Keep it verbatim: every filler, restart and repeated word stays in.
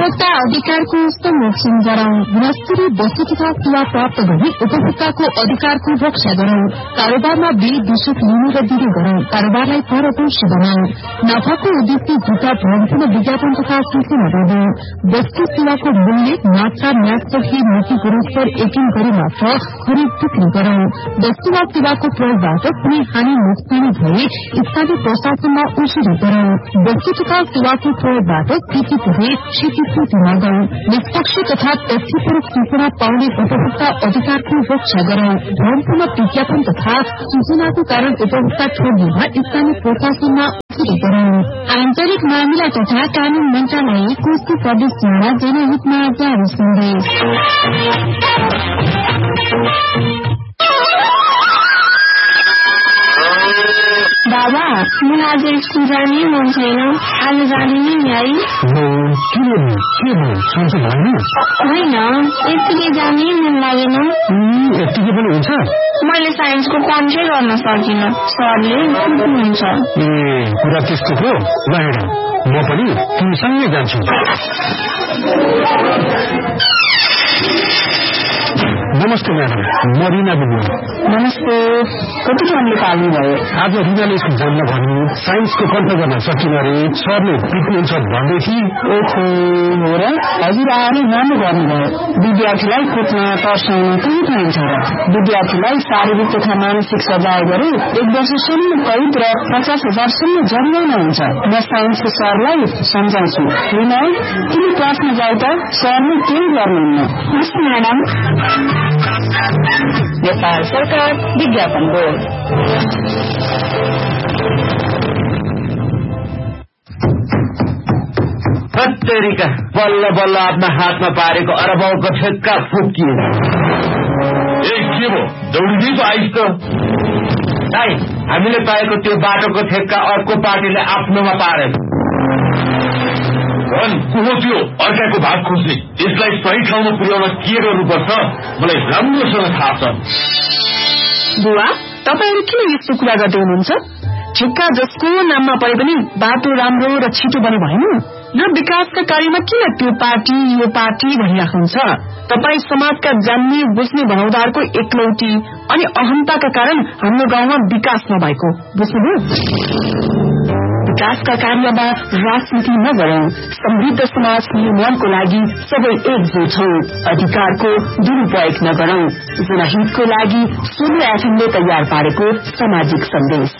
उपभोक्ता अधिकारको संरक्षण गरौं। गुणस्तरीय वस्तु तथा सेवा प्राप्त गरी उपभोक्ताको अधिकारको रक्षा गरौं। कारोबारमा बिल दूषित लिनु र दिनु गरौं। कारोबारलाई पारदर्शी बनाऊ। नफाको उद्देश्य जुटा भ्रमपूर्ण विज्ञापन तथा सूचना गर्नु। वस्तु सेवाको मूल्य मात्रा म्यादपछि नीति गुणस्तर यकिन गरी मात्र खरिद बिक्री गरौं। वस्तु वा सेवाको प्रयोगबाट कुनै हानि नोक्सानी भए स्थानीय प्रशासनमा उजुरी गरौं। वस्तु तथा सेवाको प्रयोगबाट क्षति पुगे क्षतिपूर्ति मागौं। निष्पक्ष तथा तथ्यपरक सूचना पाउने उपभोक्ता अधिकारको रक्षा गरौं। भ्रमपूर्ण विज्ञापन तथा सूचनाको कारण उपभोक्ता ठोर्नेमा स्थानीय प्रशासनमा उजुरी गरौं। आन्तरिक मामिला तथा कानून मन्त्रालय कोशी प्रदेशद्वारा जनहितमा जारी सन्देश। बाबा, म आज स्कुल जाने मन छैन। आज जाने नि है? होइन, यतिकै जाने मन लागेन। यतिकै पनि हुन्छ? मैले साइन्सको कन्ट्रै गर्न सकिनँ। सरले कुट्नुहुन्छ। ए कुरा त्यस्तो हो? ल हेर, म पनि तिमीसँगै जान्छु। नमस्ते म्याडम, म रिना बोल्नु। नमस्ते। कति राम्रले पाल्नु भयो? आज रिनाले स्कुल जान्न भन्नु, साइन्सको कन्ट गर्न सकिन अरे, सरले पिट्नुहुन्छ भन्दै थिए। ओहो, हो र? हजुर आएर राम्रो गर्नुभयो। विद्यार्थीलाई कुट्न तर्साउन कहीँ पाइन्छ र? विद्यार्थीलाई शारीरिक तथा मानसिक सजाय गरे एक वर्षसम्म कैद र पचास हजारसम्म जरिवाना हुन्छ। म साइन्सको सरलाई सम्झाउँछु। रिना, तिमी क्लासमा जाऊ त, सरले केही गर्नुहुन्न। हस् म्याडम। नेपाल सरकार विज्ञापन बोर्ड। तरिका बल्ल बल्ल आफ्ना हातमा पारेको अरबौको ठेक्का फुकिए। ए के भो, दौडिदिनु त आइस त। दाइ, हामीले पाएको त्यो बाटोको ठेक्का अर्को पार्टीले आफ्नोमा पारेन। भन को हो त्यो अर्काको भाग खोज्ने? यसलाई सही ठाउँमा पुर्याउन के गर्नुपर्छ मलाई राम्रोसँग थाहा छ। बुवा, तपाईहरु किन यस्तो कुरा गर्दै हुनुहुन्छ? ठेक्का जसको नाममा परे पनि बाटो राम्रो र छिटो बने भएन र विकासका कार्यमा किन त्यो पार्टी यो पार्टी भइराख्नुहुन्छ? तपाई समाजका जान्ने बुझ्ने भनाउदारको एकलौटी अनि अहन्ताका कारण हाम्रो गाउँमा विकास नभएको बुझ्नुभयो? विकासका कार्यमा राजनीति नगरौं। समृद्ध समाज निर्माणको लागि सबै एकजुट हौं। अधिकारको दुरुपयोग नगरौं। जनहितको लागि सोलु एफएमले तयार पारेको सामाजिक सन्देश।